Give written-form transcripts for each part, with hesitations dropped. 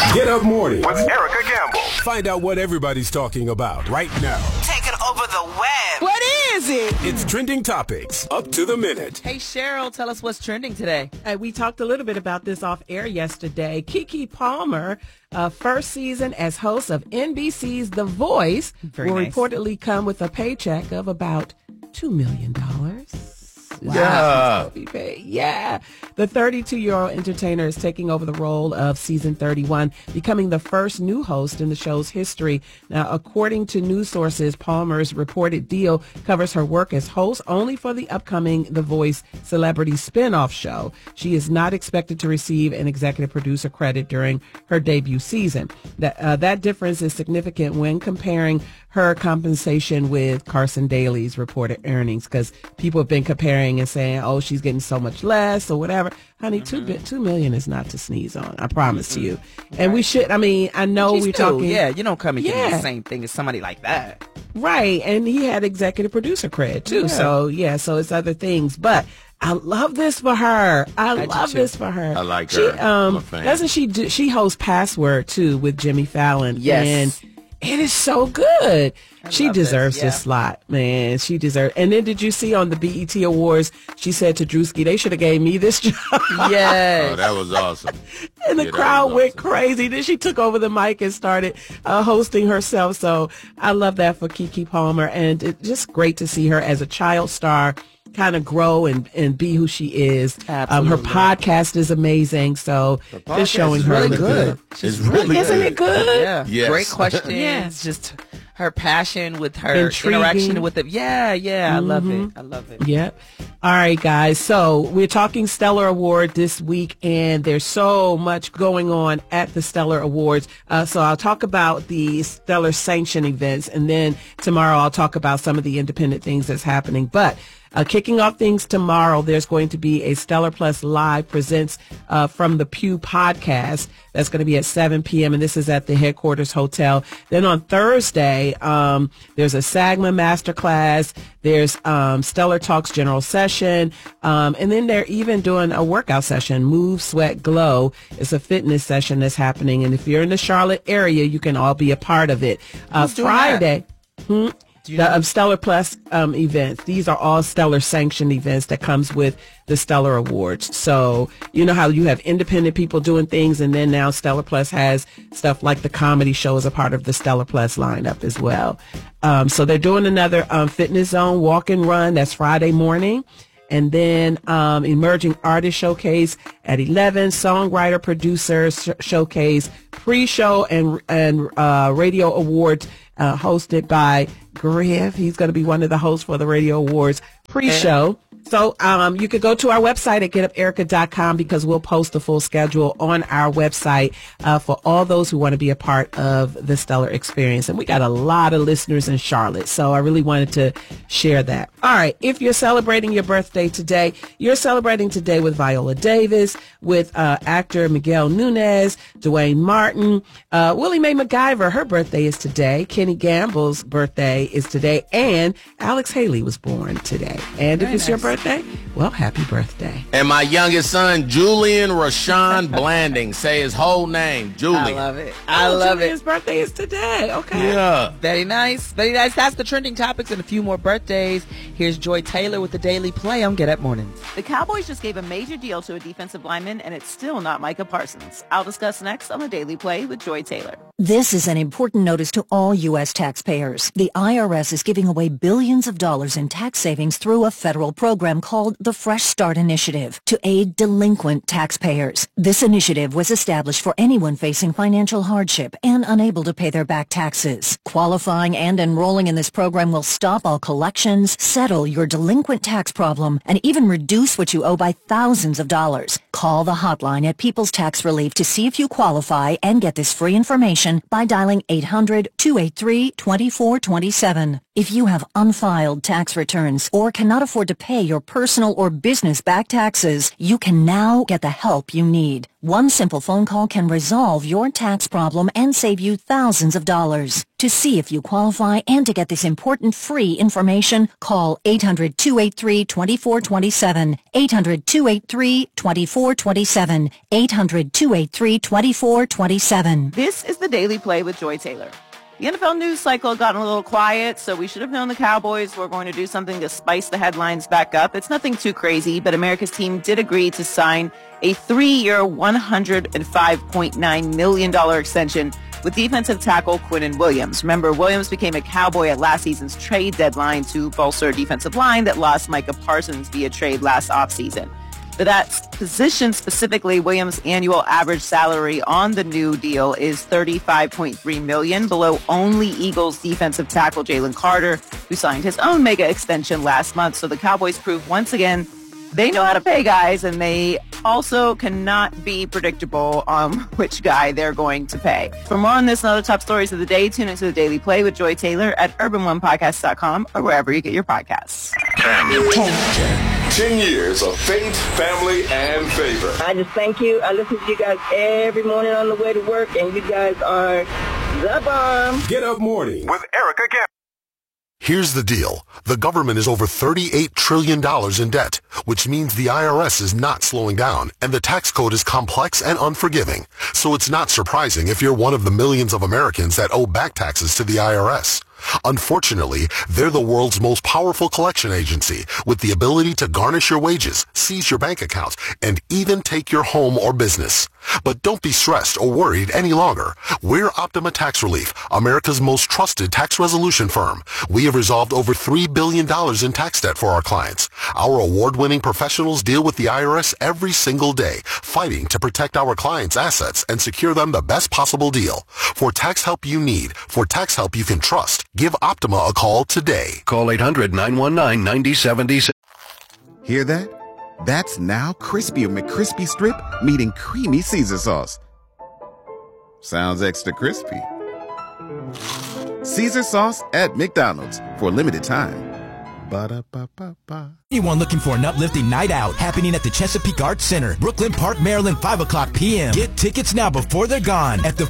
Get Up Morning with Erica Gamble. Find out what everybody's talking about right now. Taking over the web. What is it? It's Trending Topics, up to the minute. Hey, Cheryl, tell us what's trending today. We talked a little bit about this off air yesterday. Keke Palmer, first season as host of NBC's The Voice, will reportedly come with a paycheck of about $2 million. Yeah. Yeah. The 32-year-old entertainer is taking over the role of season 31, becoming the first new host in the show's history. Now, according to news sources, Palmer's reported deal covers her work as host only for the upcoming The Voice celebrity spinoff show. She is not expected to receive an executive producer credit during her debut season. That difference is significant when comparing her compensation with Carson Daly's reported earnings, because people have been comparing and saying, oh, she's getting so much less or whatever. Honey, $2 million is not to sneeze on. I promise you. And we should, I know we're talking. Yeah, you don't come and get the same thing as somebody like that. Right. And he had executive producer credit too. Yeah. So it's other things. But I love this for her. I love this for her. I like her. I'm a fan. Doesn't she hosts Password too with Jimmy Fallon? Yes. And it is so good. She deserves this slot, man. She deserves. And then did you see on the BET Awards, she said to Drewski, they should have gave me this job. Yes. Oh, that was awesome. And the crowd went crazy. Then she took over the mic and started hosting herself. So I love that for Keke Palmer. And it's just great to see her as a child star kind of grow and be who she is. Her podcast is amazing. So just showing her really good. It's really good. Isn't it good? Yeah. Yes. Great questions. Yes. Just her passion with her interaction with it. Yeah. I love it. Yep. All right, guys. So we're talking Stellar Award this week, and there's so much going on at the Stellar Awards. So I'll talk about the Stellar Sanction events, and then tomorrow I'll talk about some of the independent things that's happening. But kicking off things tomorrow, there's going to be a Stellar Plus Live presents from the Pew podcast. That's going to be at 7 p.m., and this is at the headquarters hotel. Then on Thursday, there's a SAGMA masterclass. There's Stellar Talks general session. And then they're even doing a workout session, Move, Sweat, Glow. It's a fitness session that's happening. And if you're in the Charlotte area, you can all be a part of it. Friday. The Stellar Plus events. These are all Stellar sanctioned events that comes with the Stellar Awards. So you know how you have independent people doing things, and then now Stellar Plus has stuff like the comedy show as a part of the Stellar Plus lineup as well. So they're doing another Fitness Zone walk and run. That's Friday morning. And then Emerging Artist Showcase at 11, Songwriter Producer Showcase, Pre-Show and Radio Awards hosted by Griff. He's going to be one of the hosts for the Radio Awards Pre-Show. So you could go to our website at getuperica.com, because we'll post the full schedule on our website for all those who want to be a part of the Stellar experience. And we got a lot of listeners in Charlotte, so I really wanted to share that. All right, if you're celebrating your birthday today, you're celebrating today with Viola Davis, with actor Miguel Nunez, Dwayne Martin, Willie Mae MacGyver. Her birthday is today. Kenny Gamble's birthday is today, and Alex Haley was born today. And if it's your birthday, well, happy birthday. And my youngest son, Julian Rashawn Blanding. Say his whole name, Julian. I love it. I love it. His birthday is today. Okay. Yeah. Very nice. Very nice. That's the trending topics and a few more birthdays. Here's Joy Taylor with the Daily Play on Get Up Mornings. The Cowboys just gave a major deal to a defensive lineman, and it's still not Micah Parsons. I'll discuss next on the Daily Play with Joy Taylor. This is an important notice to all U.S. taxpayers. The IRS is giving away billions of dollars in tax savings through a federal program called the Fresh Start Initiative to aid delinquent taxpayers. This initiative was established for anyone facing financial hardship and unable to pay their back taxes. Qualifying and enrolling in this program will stop all collections, settle your delinquent tax problem, and even reduce what you owe by thousands of dollars. Call the hotline at People's Tax Relief to see if you qualify and get this free information by dialing 800-283-2427. If you have unfiled tax returns or cannot afford to pay your personal or business back taxes, you can now get the help you need. One simple phone call can resolve your tax problem and save you thousands of dollars. To see if you qualify and to get this important free information, call 800-283-2427, 800-283-2427, 800-283-2427. This is the Daily Play with Joy Taylor. The NFL news cycle got a little quiet, so we should have known the Cowboys were going to do something to spice the headlines back up. It's nothing too crazy, but America's team did agree to sign a 3-year, $105.9 million extension with defensive tackle Quinnen Williams. Remember, Williams became a Cowboy at last season's trade deadline to bolster a defensive line that lost Micah Parsons via trade last offseason. For that position specifically, Williams' annual average salary on the new deal is $35.3 million, below only Eagles defensive tackle Jalen Carter, who signed his own mega extension last month. So the Cowboys prove once again they know how to pay guys, and they also cannot be predictable on which guy they're going to pay. For more on this and other top stories of the day, tune into the Daily Play with Joy Taylor at urban1podcast.com or wherever you get your podcasts. 10 years of faith, family, and favor. I just thank you. I listen to you guys every morning on the way to work, and you guys are the bomb. Get Up Morning with Erica Campbell. Here's the deal. The government is over $38 trillion in debt, which means the IRS is not slowing down, and the tax code is complex and unforgiving. So it's not surprising if you're one of the millions of Americans that owe back taxes to the IRS. Unfortunately, they're the world's most powerful collection agency with the ability to garnish your wages, seize your bank accounts, and even take your home or business. But don't be stressed or worried any longer. We're Optima Tax Relief, America's most trusted tax resolution firm. We have resolved over $3 billion in tax debt for our clients. Our award-winning professionals deal with the IRS every single day, fighting to protect our clients' assets and secure them the best possible deal. For tax help you need, for tax help you can trust, give Optima a call today. Call 800-919-9076. Hear that? That's now Crispy McCrispy Strip meeting Creamy Caesar Sauce. Sounds extra crispy. Caesar Sauce at McDonald's for a limited time. Ba-da-ba-ba-ba. Anyone looking for an uplifting night out happening at the Chesapeake Arts Center, Brooklyn Park, Maryland, 5 o'clock p.m. Get tickets now before they're gone at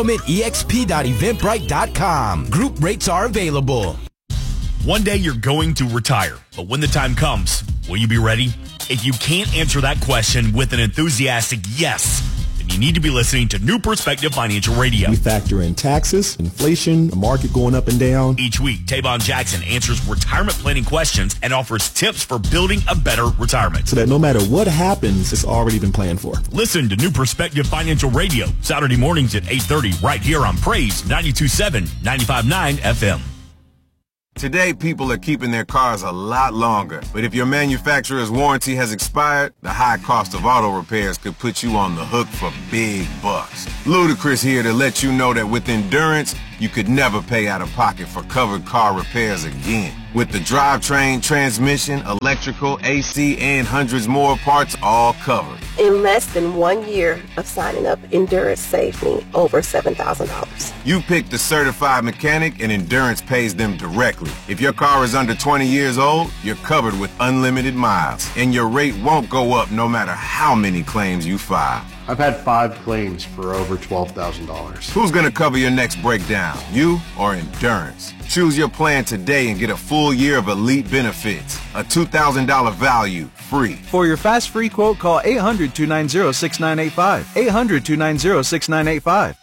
thefulfillmentexp.eventbrite.com. Group rates are available. One day you're going to retire, but when the time comes, will you be ready? If you can't answer that question with an enthusiastic yes, then you need to be listening to New Perspective Financial Radio. We factor in taxes, inflation, the market going up and down. Each week, Tavon Jackson answers retirement planning questions and offers tips for building a better retirement. So that no matter what happens, it's already been planned for. Listen to New Perspective Financial Radio, Saturday mornings at 8:30 right here on Praise 92.7, 95.9 FM. Today, people are keeping their cars a lot longer. But if your manufacturer's warranty has expired, the high cost of auto repairs could put you on the hook for big bucks. Ludacris here to let you know that with Endurance, you could never pay out of pocket for covered car repairs again. With the drivetrain, transmission, electrical, AC, and hundreds more parts all covered. In less than 1 year of signing up, Endurance saved me over $7,000. You pick the certified mechanic and Endurance pays them directly. If your car is under 20 years old, you're covered with unlimited miles, and your rate won't go up no matter how many claims you file. I've had 5 claims for over $12,000. Who's going to cover your next breakdown, you or Endurance? Choose your plan today and get a full year of elite benefits. A $2,000 value, free. For your fast free quote, call 800-290-6985. 800-290-6985.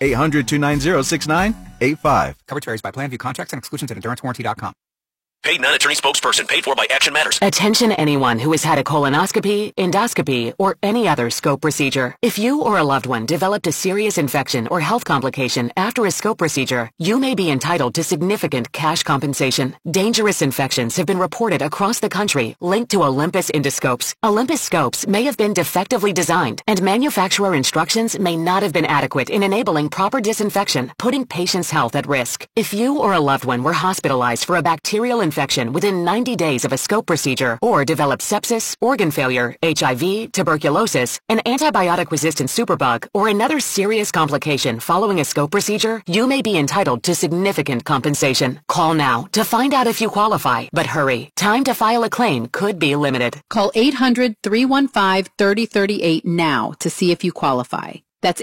800-290-6985. Coverage varies by plan. View contracts and exclusions at EnduranceWarranty.com. Paid non-attorney spokesperson paid for by Action Matters. Attention anyone who has had a colonoscopy, endoscopy, or any other scope procedure. If you or a loved one developed a serious infection or health complication after a scope procedure, you may be entitled to significant cash compensation. Dangerous infections have been reported across the country linked to Olympus endoscopes. Olympus scopes may have been defectively designed, and manufacturer instructions may not have been adequate in enabling proper disinfection, putting patients' health at risk. If you or a loved one were hospitalized for a bacterial infection within 90 days of a scope procedure or develop sepsis, organ failure, HIV, tuberculosis, an antibiotic-resistant superbug, or another serious complication following a scope procedure, you may be entitled to significant compensation. Call now to find out if you qualify. But hurry, time to file a claim could be limited. Call 800-315-3038 now to see if you qualify. That's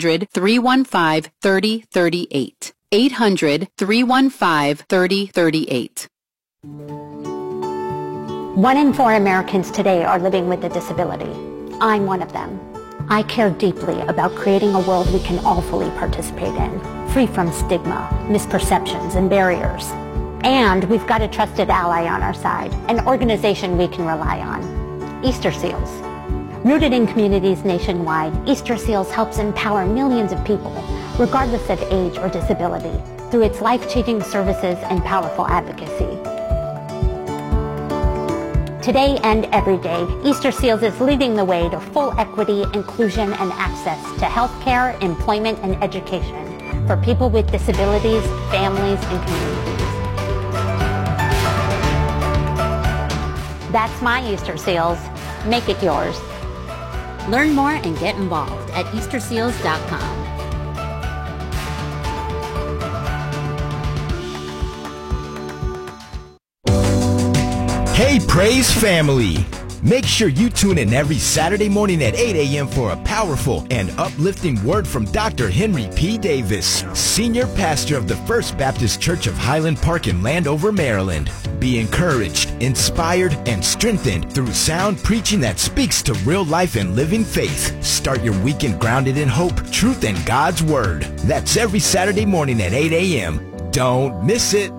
800-315-3038. 800-315-3038. 1 in 4 Americans today are living with a disability. I'm one of them. I care deeply about creating a world we can all fully participate in, free from stigma, misperceptions, and barriers. And we've got a trusted ally on our side, an organization we can rely on, Easter Seals. Rooted in communities nationwide, Easter Seals helps empower millions of people, regardless of age or disability, through its life-changing services and powerful advocacy. Today and every day, Easter Seals is leading the way to full equity, inclusion, and access to healthcare, employment, and education for people with disabilities, families, and communities. That's my Easter Seals. Make it yours. Learn more and get involved at EasterSeals.com. Hey, Praise family! Make sure you tune in every Saturday morning at 8 a.m. for a powerful and uplifting word from Dr. Henry P. Davis, Senior Pastor of the First Baptist Church of Highland Park in Landover, Maryland. Be encouraged, inspired, and strengthened through sound preaching that speaks to real life and living faith. Start your weekend grounded in hope, truth, and God's Word. That's every Saturday morning at 8 a.m. Don't miss it.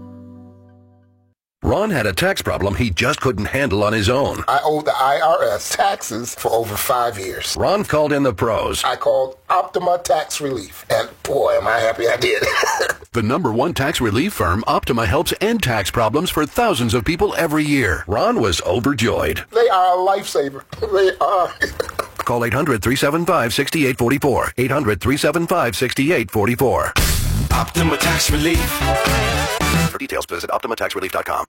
Ron had a tax problem he just couldn't handle on his own. I owed the IRS taxes for over 5 years. Ron called in the pros. I called Optima Tax Relief, and boy, am I happy I did. The #1 tax relief firm, Optima, helps end tax problems for thousands of people every year. Ron was overjoyed. They are a lifesaver. They are. Call 800-375-6844. 800-375-6844. Optima Tax Relief. For details, visit OptimaTaxRelief.com.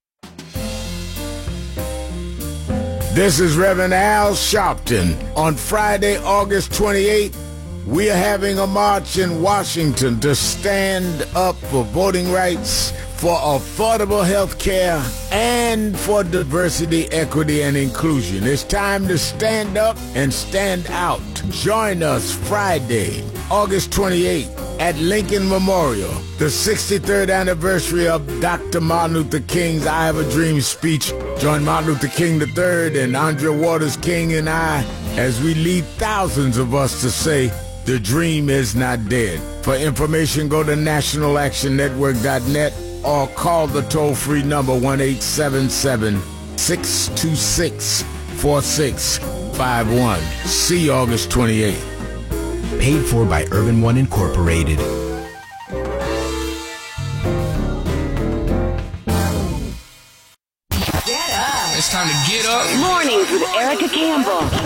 This is Reverend Al Sharpton. On Friday, August 28th, we are having a march in Washington to stand up for voting rights, for affordable health care, and for diversity, equity, and inclusion. It's time to stand up and stand out. Join us Friday, August 28th at Lincoln Memorial, the 63rd anniversary of Dr. Martin Luther King's I Have a Dream speech. Join Martin Luther King III and Andrea Waters King and I as we lead thousands of us to say, the dream is not dead. For information, go to nationalactionnetwork.net or call the toll-free number 1-877-626-4651. See you August 28th. Paid for by Urban One Incorporated. It's time to get up. Mornings with Erica Campbell.